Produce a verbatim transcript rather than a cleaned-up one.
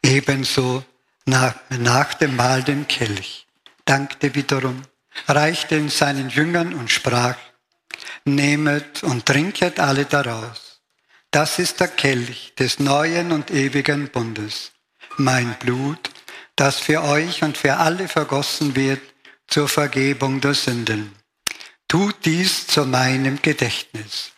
Ebenso nach, nach dem Mahl den Kelch, dankte wiederum, reichte ihn seinen Jüngern und sprach: Nehmet und trinket alle daraus. Das ist der Kelch des neuen und ewigen Bundes, mein Blut, das für euch und für alle vergossen wird zur Vergebung der Sünden. Tut dies zu meinem Gedächtnis.